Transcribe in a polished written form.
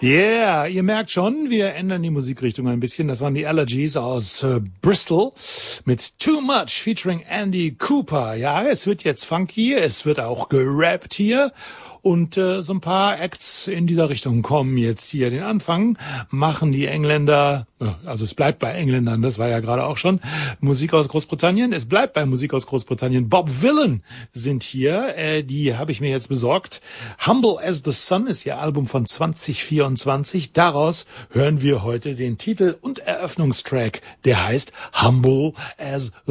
Yeah, ihr merkt schon, wir ändern die Musikrichtung ein bisschen. Das waren die Allergies aus Bristol mit Too Much featuring Andy Cooper. Ja, es wird jetzt funky, es wird auch gerappt hier. Und so ein paar Acts in dieser Richtung kommen jetzt hier. Den Anfang machen die Engländer, also es bleibt bei Engländern, das war ja gerade auch schon, Musik aus Großbritannien. Es bleibt bei Musik aus Großbritannien. Bob Vylan sind hier, die habe ich mir jetzt besorgt. Humble as the Sun ist ihr Album von 2024. Daraus hören wir heute den Titel und Eröffnungstrack, der heißt Humble as